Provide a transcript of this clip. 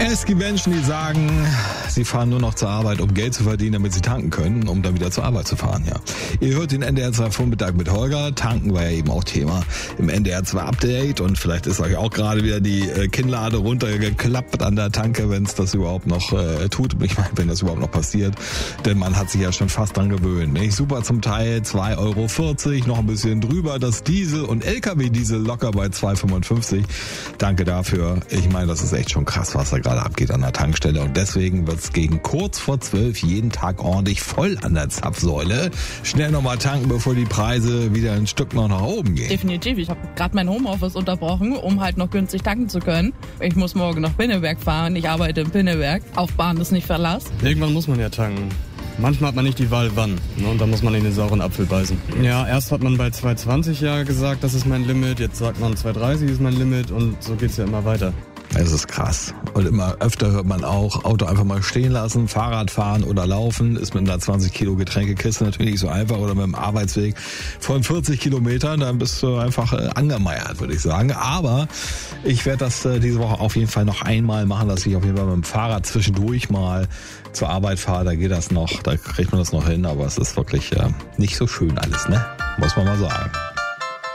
Es gibt Menschen, die sagen, sie fahren nur noch zur Arbeit, um Geld zu verdienen, damit sie tanken können, um dann wieder zur Arbeit zu fahren, ja. Ihr hört den NDR 2 Vormittag mit Holger. Tanken war ja eben auch Thema im NDR 2 Update und vielleicht ist euch auch gerade wieder die Kinnlade runtergeklappt an der Tanke, wenn es das überhaupt noch tut. Ich meine, wenn das überhaupt noch passiert, denn man hat sich ja schon fast dran gewöhnt. Nicht? Super zum Teil, 2,40 €, noch ein bisschen drüber. Das Diesel und LKW-Diesel locker bei 2,55 €. Danke dafür. Ich meine, das ist echt schon krass, was da gerade abgeht an der Tankstelle und deswegen wird's gegen kurz vor 12 jeden Tag ordentlich voll an der Zapfsäule. Schnell nochmal tanken, bevor die Preise wieder ein Stück noch nach oben gehen. Definitiv. Ich habe gerade mein Homeoffice unterbrochen, um halt noch günstig tanken zu können. Ich muss morgen nach Pinneberg fahren. Ich arbeite in Pinneberg. Auf Bahn ist nicht Verlass. Irgendwann muss man ja tanken. Manchmal hat man nicht die Wahl, wann. Ne? Und dann muss man in den sauren Apfel beißen. Ja, erst hat man bei 2,20 ja gesagt, das ist mein Limit. Jetzt sagt man 2,30 ist mein Limit und so geht's ja immer weiter. Es ist krass. Und immer öfter hört man auch, Auto einfach mal stehen lassen, Fahrrad fahren oder laufen. Ist mit einer 20 Kilo Getränkekiste natürlich nicht so einfach. Oder mit einem Arbeitsweg von 40 Kilometern, dann bist du einfach angemeiert, würde ich sagen. Aber ich werde das diese Woche auf jeden Fall noch einmal machen, dass ich auf jeden Fall mit dem Fahrrad zwischendurch mal zur Arbeit fahre. Da geht das noch, da kriegt man das noch hin. Aber es ist wirklich nicht so schön alles, ne? Muss man mal sagen.